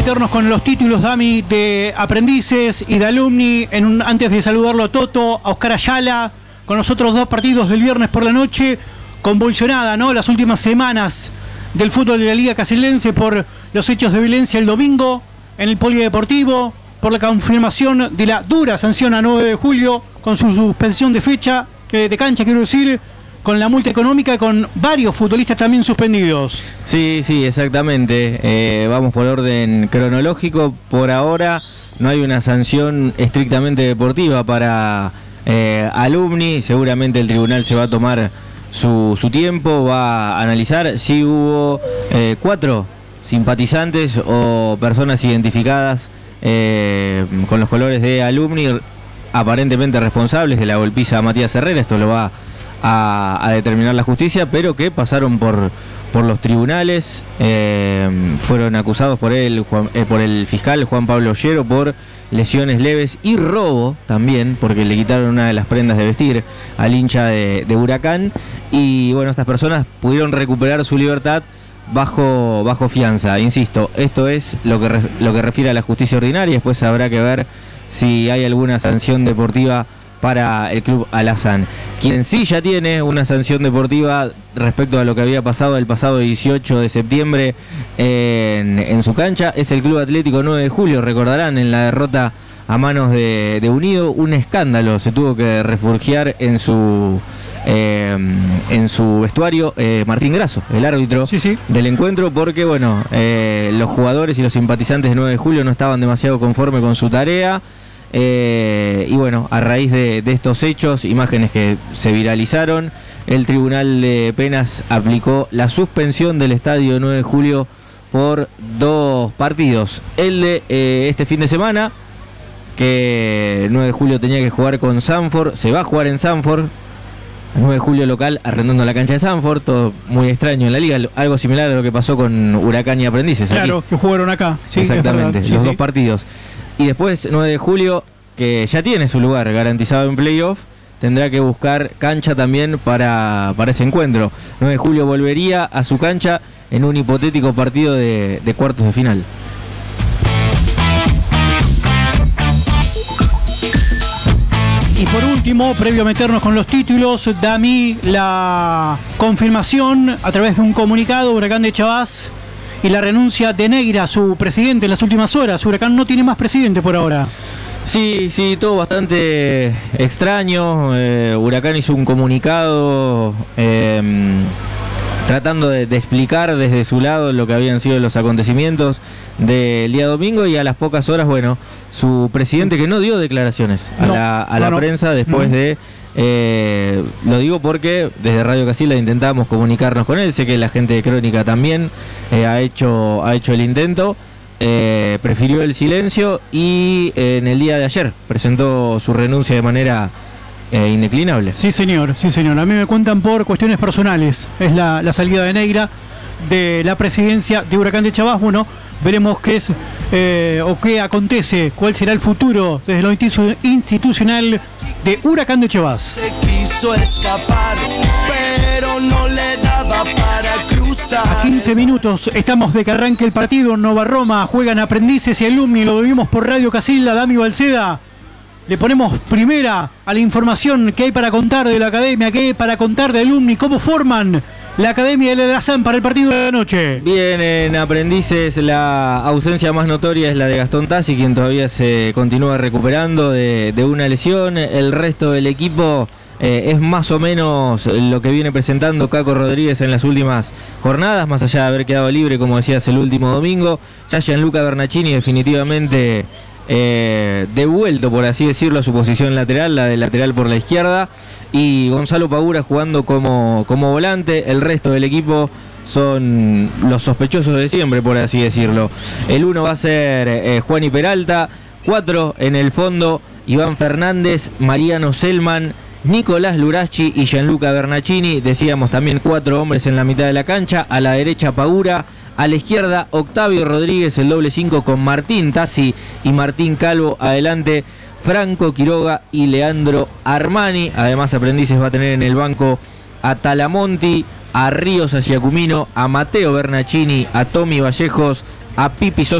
meternos con los títulos, Dami, de aprendices y de alumni. Antes de saludarlo a Toto, a Oscar Ayala, con los otros dos partidos del viernes por la noche, convulsionada, ¿no? Las últimas semanas del fútbol de la Liga Casildense por los hechos de violencia el domingo en el Polideportivo, por la confirmación de la dura sanción a 9 de julio, con su suspensión de fecha, de cancha, quiero decir, con la multa económica, con varios futbolistas también suspendidos. Sí, exactamente. Vamos por orden cronológico. Por ahora no hay una sanción estrictamente deportiva para alumni. Seguramente el tribunal se va a tomar su tiempo, va a analizar si hubo 4 simpatizantes o personas identificadas con los colores de alumni, aparentemente responsables de la golpiza a Matías Herrera. Esto lo va a determinar la justicia, pero que pasaron por los tribunales, fueron acusados por el fiscal Juan Pablo Ollero por lesiones leves y robo también, porque le quitaron una de las prendas de vestir al hincha de Huracán, y bueno, estas personas pudieron recuperar su libertad bajo fianza. Insisto, esto es lo que refiere a la justicia ordinaria. Después habrá que ver si hay alguna sanción deportiva para el club Alazán. Quien sí ya tiene una sanción deportiva respecto a lo que había pasado el pasado 18 de septiembre en su cancha es el Club Atlético 9 de Julio. Recordarán, en la derrota a manos de Unido, un escándalo se tuvo que refugiar en su vestuario Martín Grasso, el árbitro del encuentro, porque bueno, los jugadores y los simpatizantes de 9 de Julio no estaban demasiado conformes con su tarea. Y bueno, a raíz de estos hechos, imágenes que se viralizaron, el Tribunal de Penas aplicó la suspensión del estadio 9 de Julio por 2 partidos. El de este fin de semana, que 9 de Julio tenía que jugar con Sanford, se va a jugar en Sanford. 9 de Julio local arrendando la cancha de Sanford, todo muy extraño en la liga, algo similar a lo que pasó con Huracán y Aprendices. Claro, aquí, que jugaron acá. Sí, exactamente, es los 2 partidos. Y después 9 de Julio, que ya tiene su lugar garantizado en playoff, tendrá que buscar cancha también para ese encuentro. 9 de Julio volvería a su cancha en un hipotético partido de cuartos de final. Y por último, previo a meternos con los títulos, Dami, la confirmación a través de un comunicado, Huracán de Chavás, y la renuncia de Neira, su presidente, en las últimas horas. Huracán no tiene más presidente por ahora. Sí, todo bastante extraño. Huracán hizo un comunicado tratando de explicar desde su lado lo que habían sido los acontecimientos del día domingo, y a las pocas horas, bueno, su presidente, que no dio declaraciones a la prensa después de... lo digo porque desde Radio Casilda intentamos comunicarnos con él. Sé que la gente de Crónica también ha hecho el intento. Prefirió el silencio y en el día de ayer presentó su renuncia de manera indeclinable. Sí, señor. A mí me cuentan por cuestiones personales. Es la salida de Neira de la presidencia de Huracán de Chavás. Bueno, veremos qué es o qué acontece, cuál será el futuro desde lo institucional de Huracán de Chavás. Se quiso escapar, pero no le daba para cruzar. A 15 minutos estamos de que arranque el partido. Nova Roma, juegan Aprendices y Alumni. Lo vivimos por Radio Casilda. Dami Balceda, le ponemos primera a la información que hay para contar de la academia, que hay para contar de Alumni, cómo forman la academia del Alazán para el partido de la noche. Bien, en Aprendices la ausencia más notoria es la de Gastón Tassi, quien todavía se continúa recuperando de una lesión. El resto del equipo es más o menos lo que viene presentando Caco Rodríguez en las últimas jornadas, más allá de haber quedado libre, como decías, el último domingo. Ya Gianluca Bernacchini definitivamente devuelto, por así decirlo, a su posición lateral, la de lateral por la izquierda, y Gonzalo Pagura jugando como volante. El resto del equipo son los sospechosos de siempre, por así decirlo. El 1 va a ser Juani Peralta, 4 en el fondo, Iván Fernández, Mariano Selman, Nicolás Luraschi y Gianluca Bernacchini. Decíamos también 4 hombres en la mitad de la cancha. A la derecha Pagura, a la izquierda Octavio Rodríguez, el doble 5 con Martín Tassi y Martín Calvo. Adelante Franco Quiroga y Leandro Armani. Además, Aprendices va a tener en el banco a Talamonti, a Ríos, a Giacumino, a Mateo Bernacchini, a Tommy Vallejos, a Pipi Sosa